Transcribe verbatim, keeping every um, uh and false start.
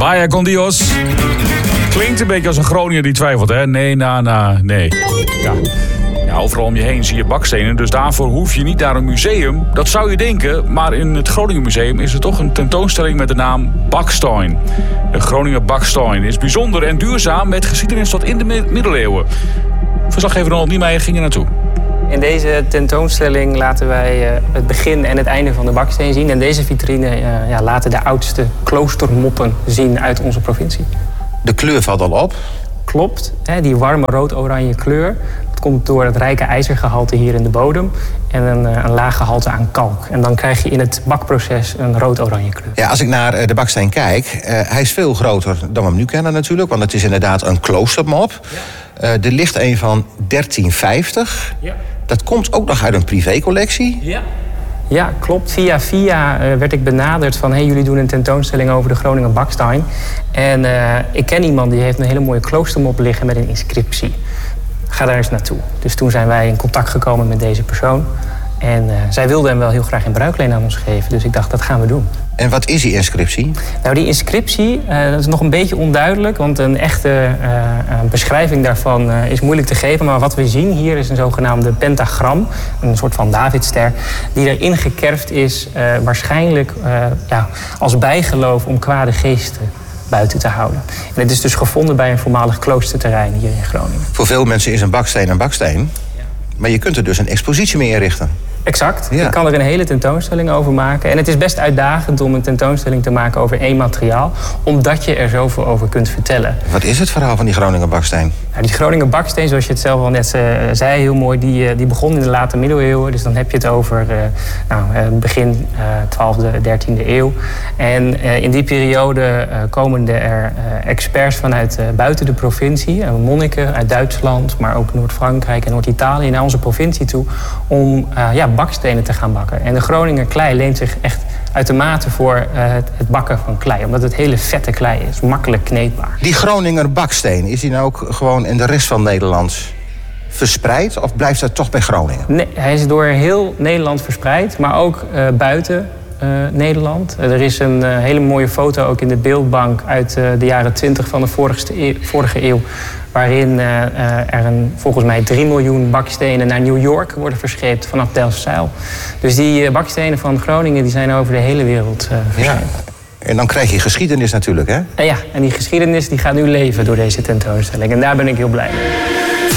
Vaya con Dios. Klinkt een beetje als een Groninger die twijfelt, hè? Nee, na, na, nee. Ja. Ja, overal om je heen zie je bakstenen, dus daarvoor hoef je niet naar een museum. Dat zou je denken, maar in het Groninger Museum is er toch een tentoonstelling met de naam Baksteen. De Groninger Baksteen is bijzonder en duurzaam met geschiedenis tot in de middeleeuwen. Verslaggever Ronald Niemeyer ging er naartoe. In deze tentoonstelling laten wij uh, het begin en het einde van de baksteen zien. En deze vitrine uh, ja, laten de oudste kloostermoppen zien uit onze provincie. De kleur valt al op. Klopt, hè, die warme rood-oranje kleur. Dat komt door het rijke ijzergehalte hier in de bodem en een, uh, een laag gehalte aan kalk. En dan krijg je in het bakproces een rood-oranje kleur. Ja, als ik naar uh, de baksteen kijk, uh, hij is veel groter dan we hem nu kennen natuurlijk. Want het is inderdaad een kloostermop. Ja. Uh, er ligt een van dertien vijftig. Ja. Dat komt ook nog uit een privécollectie. Ja. Ja, klopt. Via via uh, werd ik benaderd van... hey, jullie doen een tentoonstelling over de Groninger baksteen. En uh, ik ken iemand die heeft een hele mooie kloostermop liggen met een inscriptie. Ga daar eens naartoe. Dus toen zijn wij in contact gekomen met deze persoon. En uh, zij wilde hem wel heel graag in bruikleen aan ons geven. Dus ik dacht, dat gaan we doen. En wat is die inscriptie? Nou, die inscriptie, uh, dat is nog een beetje onduidelijk. Want een echte uh, beschrijving daarvan uh, is moeilijk te geven. Maar wat we zien hier is een zogenaamde pentagram. Een soort van Davidster. Die erin gekerfd is, uh, waarschijnlijk uh, ja, als bijgeloof om kwade geesten buiten te houden. En het is dus gevonden bij een voormalig kloosterterrein hier in Groningen. Voor veel mensen is een baksteen een baksteen. Ja. Maar je kunt er dus een expositie mee inrichten. Exact. Ja. Je kan er een hele tentoonstelling over maken. En het is best uitdagend om een tentoonstelling te maken over één materiaal, omdat je er zoveel over kunt vertellen. Wat is het verhaal van die Groninger baksteen? Nou, die Groninger baksteen, zoals je het zelf al net uh, zei, heel mooi, die, uh, die begon in de late middeleeuwen. Dus dan heb je het over uh, nou, uh, begin uh, twaalfde, dertiende eeuw. En uh, in die periode uh, komen er uh, experts vanuit uh, buiten de provincie, uh, monniken uit Duitsland, maar ook Noord-Frankrijk en Noord-Italië naar onze provincie toe om uh, ja, bakstenen te gaan bakken. En de Groninger klei leent zich echt uitermate voor uh, het, het bakken van klei. Omdat het hele vette klei is, makkelijk kneedbaar. Die Groninger baksteen, is die nou ook gewoon in de rest van Nederland verspreid? Of blijft dat toch bij Groningen? Nee, hij is door heel Nederland verspreid, maar ook uh, buiten uh, Nederland. Uh, er is een uh, hele mooie foto ook in de beeldbank uit uh, de jaren twintig van de vorige eeuw, vorige eeuw waarin uh, uh, er een, volgens mij drie miljoen bakstenen naar New York worden verscheept vanaf Delfzijl. Dus die uh, bakstenen van Groningen die zijn over de hele wereld uh, verscheept. Ja. En dan krijg je geschiedenis natuurlijk, hè? En ja, en die geschiedenis die gaat nu leven door deze tentoonstelling. En daar ben ik heel blij mee.